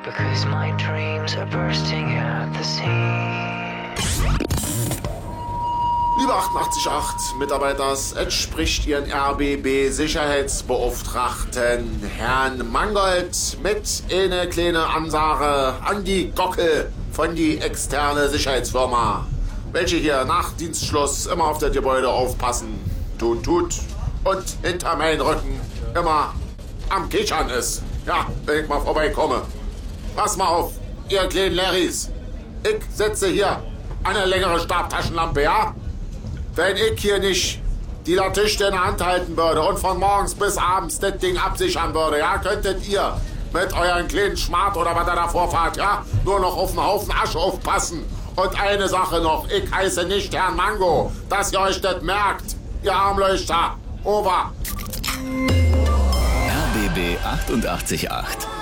because my dreams are bursting at the seams. Liebe 888 Mitarbeiters, es spricht Ihren RBB-Sicherheitsbeauftragten Herrn Mangold mit eine kleine Ansage an die Gockel von die externe Sicherheitsfirma, welche hier nach Dienstschluss immer auf das Gebäude aufpassen, tut und hinter meinem Rücken immer am Kichern ist. Ja, wenn ich mal vorbeikomme. Pass mal auf, ihr kleinen Larrys. Ich setze hier eine längere Stabtaschenlampe, ja? Wenn ich hier nicht die Latiste in der Hand halten würde und von morgens bis abends das Ding absichern würde, ja, könntet ihr mit euren kleinen Schmart oder was ihr davor fahrt, ja, nur noch auf einen Haufen Asche aufpassen. Und eine Sache noch, ich heiße nicht Herrn Mango, dass ihr euch das merkt, ihr Armleuchter. Over. RBB 888.